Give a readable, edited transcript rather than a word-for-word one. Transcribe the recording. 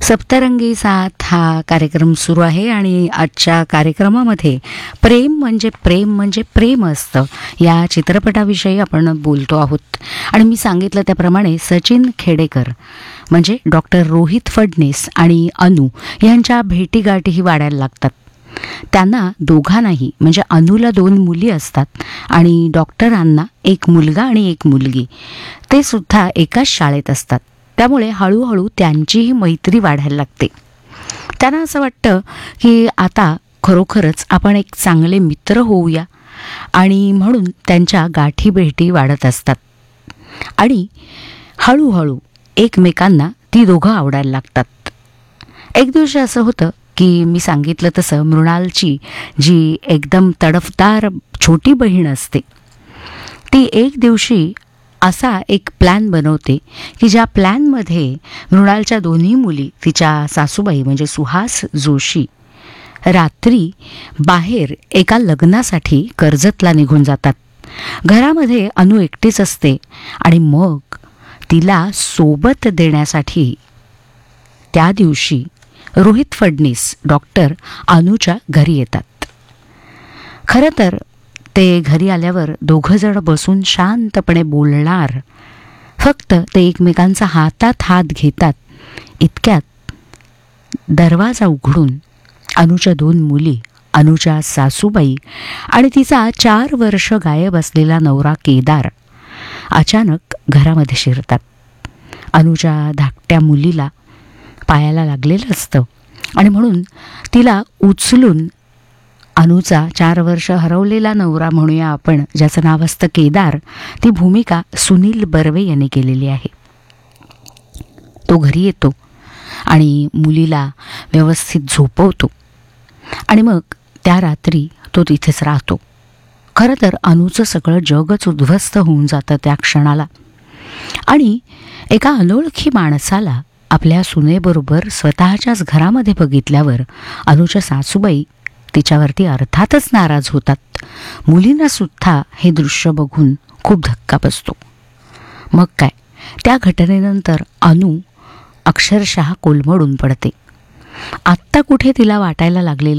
सप्तरंगी साथ हा कार्यक्रम सुरू आहे आणि आजच्या कार्यक्रमामध्ये प्रेम म्हणजे प्रेम असतं या चित्रपटाविषयी आपण बोलतो आहोत. आणि मी सांगितलं त्याप्रमाणे सचिन खेडेकर म्हणजे डॉक्टर रोहित फडणीस आणि अनु यांच्या भेटीगाठीही वाढायला लागतात. त्यांना दोघांनाही म्हणजे अनुला 2 मुली असतात आणि डॉक्टरांना 1 मुलगा आणि 1 मुलगी. ते सुद्धा एकाच शाळेत असतात. त्यामुळे हळूहळू त्यांचीही मैत्री वाढायला लागते. त्यांना असं वाटतं की आता खरोखरच आपण एक चांगले मित्र होऊया आणि म्हणून त्यांच्या गाठी भेटी वाढत असतात आणि हळूहळू एकमेकांना ती दोघं आवडायला लागतात. एक दिवशी असं होतं की मी सांगितलं तसं मृणालची जी एकदम तडफदार छोटी बहीण असते ती एक दिवशी असा एक प्लॅन बनवते की ज्या प्लॅनमध्ये मृणालच्या दोन्ही मुली तिच्या सासूबाई म्हणजे सुहास जोशी रात्री बाहेर एका लग्नासाठी कर्जतला निघून जातात. घरामध्ये अनु एकटीच असते आणि मग तिला सोबत देण्यासाठी त्या दिवशी रोहित फडणीस डॉक्टर अनुच्या घरी येतात. खरं तर ते घरी आल्यावर दोघंजण बसून शांतपणे बोलणार. फक्त ते एकमेकांचा हातात हात घेतात इतक्यात दरवाजा उघडून अनुच्या 2 मुली, अनुच्या सासूबाई आणि तिचा 4 वर्ष गायब असलेला नवरा केदार अचानक घरामध्ये शिरतात. अनुच्या धाकट्या मुलीला पायाला लागलेलं असतं आणि म्हणून तिला उचलून अनुचा 4 वर्ष हरवलेला नवरा म्हणूया आपण, ज्याचं नाव असतं केदार, ती भूमिका सुनील बर्वे यांनी केलेली आहे. तो घरी येतो आणि मुलीला व्यवस्थित झोपवतो आणि मग त्या रात्री तो तिथेच राहतो. खरं तर अनुचं सगळं जगच उद्ध्वस्त होऊन जातं त्या क्षणाला आणि एका अनोळखी माणसाला आपल्या सुनेबरोबर स्वतःच्याच घरामध्ये बघितल्यावर अनुच्या सासूबाई तिच्यावरती अर्थातच नाराज होतात. मुलींना सुद्धा हे दृश्य बघून खूप धक्का बसतो. मग काय, त्या घटनेनंतर अनु अक्षरशः कोलमडून पडते. आत्ता कुठे तिला वाटायला लागलेलं